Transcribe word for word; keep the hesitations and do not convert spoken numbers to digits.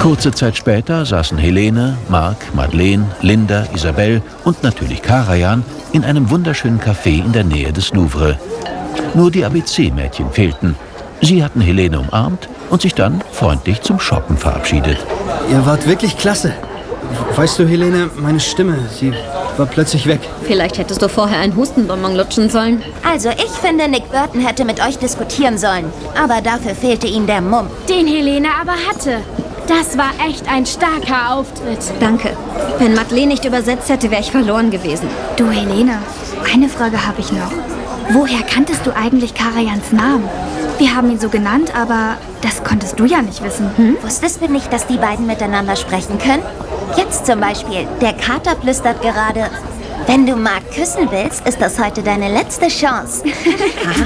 Kurze Zeit später saßen Helene, Marc, Madeleine, Linda, Isabelle und natürlich Karajan in einem wunderschönen Café in der Nähe des Louvre. Nur die A B C-Mädchen fehlten. Sie hatten Helene umarmt und sich dann freundlich zum Shoppen verabschiedet. Ihr wart wirklich klasse. Weißt du, Helene, meine Stimme, sie war plötzlich weg. Vielleicht hättest du vorher einen Hustenbonbon lutschen sollen. Also ich finde, Nick Burton hätte mit euch diskutieren sollen. Aber dafür fehlte ihm der Mumm. Den Helene aber hatte. Das war echt ein starker Auftritt. Danke. Wenn Madeleine nicht übersetzt hätte, wäre ich verloren gewesen. Du, Helene, eine Frage habe ich noch. Woher kanntest du eigentlich Karajans Namen? Wir haben ihn so genannt, aber das konntest du ja nicht wissen. Hm? Wusstest du nicht, dass die beiden miteinander sprechen können? Jetzt zum Beispiel, der Kater flüstert gerade: Wenn du Marc küssen willst, ist das heute deine letzte Chance.